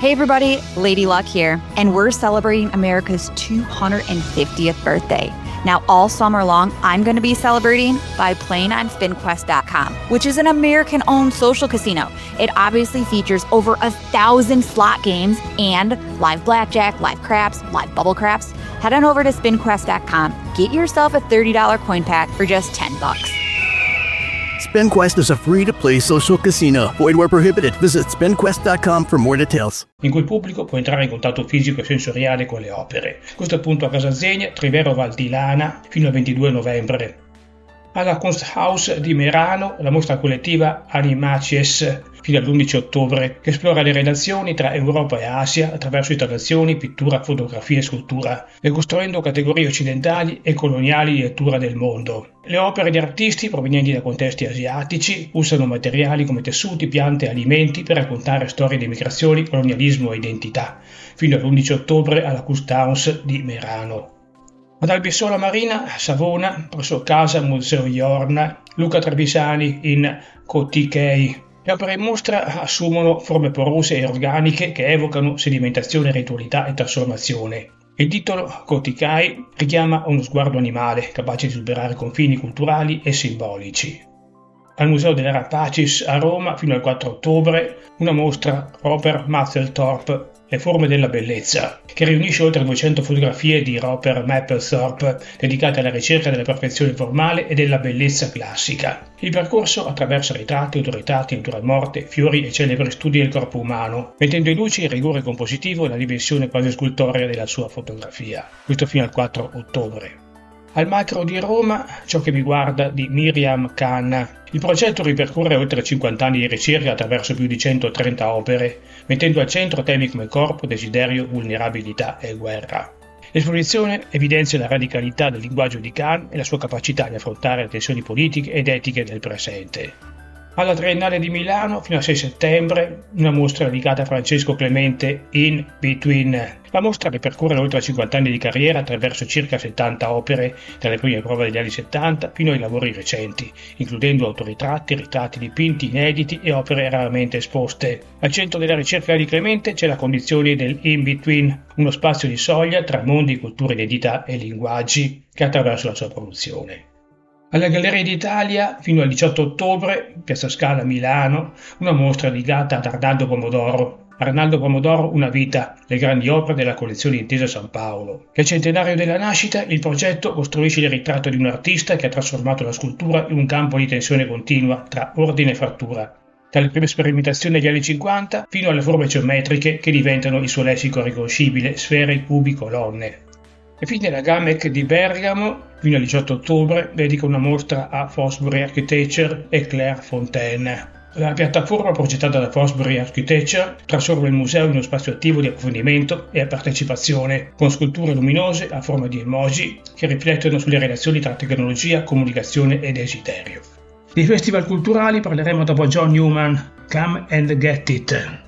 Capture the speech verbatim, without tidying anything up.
Hey everybody, Lady Luck here, and we're celebrating America's two hundred fiftieth birthday. Now, all summer long, I'm going to be celebrating by playing on spin quest dot com, which is an American-owned social casino. It obviously features over a thousand slot games and live blackjack, live craps, live bubble craps. Head on over to spin quest dot com, get yourself a thirty dollars coin pack for just ten bucks. SpinQuest is a free-to-play social casino. Void where prohibited. Visit spin quest dot com for more details. In cui il pubblico può entrare in contatto fisico e sensoriale con le opere. Questo appunto a Casa Zegna, Trivero Val di Lana, fino al ventidue novembre. Alla Kunsthaus di Merano, la mostra collettiva Animacies, fino all'undici ottobre, che esplora le relazioni tra Europa e Asia attraverso installazioni, pittura, fotografia e scultura, ricostruendo categorie occidentali e coloniali di lettura del mondo. Le opere di artisti provenienti da contesti asiatici usano materiali come tessuti, piante e alimenti per raccontare storie di migrazioni, colonialismo e identità, fino all'undici ottobre alla Kunsthaus di Merano. Ad Albissola Marina, Savona, presso Casa Museo Iorna, Luca Trevisani in Cotichei. Le opere in mostra assumono forme porose e organiche che evocano sedimentazione, ritualità e trasformazione. Il titolo Cotichei richiama uno sguardo animale, capace di superare confini culturali e simbolici. Al Museo dell'Era Pacis a Roma, fino al quattro ottobre, una mostra Robert Mapplethorpe, Le forme della bellezza, che riunisce oltre duecento fotografie di Robert Mapplethorpe dedicate alla ricerca della perfezione formale e della bellezza classica. Il percorso attraversa ritratti, autoritratti, natura e morte, fiori e celebri studi del corpo umano, mettendo in luce il rigore compositivo e la dimensione quasi scultorea della sua fotografia. Questo fino al quattro ottobre. Al Macro di Roma, Ciò che mi guarda di Miriam Khan. Il progetto ripercorre oltre cinquanta anni di ricerca attraverso più di centotrenta opere, mettendo al centro temi come corpo, desiderio, vulnerabilità e guerra. L'esposizione evidenzia la radicalità del linguaggio di Khan e la sua capacità di affrontare le tensioni politiche ed etiche del presente. Alla Triennale di Milano, fino al sei settembre, una mostra dedicata a Francesco Clemente In Between. La mostra ripercorre oltre cinquanta anni di carriera attraverso circa settanta opere, dalle prime prove degli anni settanta fino ai lavori recenti, includendo autoritratti, ritratti dipinti inediti e opere raramente esposte. Al centro della ricerca di Clemente c'è la condizione del In Between, uno spazio di soglia tra mondi, culture, identità e linguaggi che attraverso la sua produzione. Alla Galleria d'Italia, fino al diciotto ottobre, Piazza Scala, Milano, una mostra dedicata ad Arnaldo Pomodoro. Arnaldo Pomodoro, una vita, le grandi opere della collezione Intesa San Paolo. Che al centenario della nascita, il progetto costruisce il ritratto di un artista che ha trasformato la scultura in un campo di tensione continua tra ordine e frattura. Dalle prime sperimentazioni degli anni cinquanta fino alle forme geometriche che diventano il suo lessico riconoscibile, sfere, cubi, colonne. E fine la Gamec di Bergamo, fino al diciotto ottobre, dedica una mostra a Fosbury Architecture e Claire Fontaine. La piattaforma progettata da Fosbury Architecture trasforma il museo in uno spazio attivo di approfondimento e partecipazione, con sculture luminose a forma di emoji che riflettono sulle relazioni tra tecnologia, comunicazione e desiderio. Dei festival culturali parleremo dopo John Newman, Come and Get It.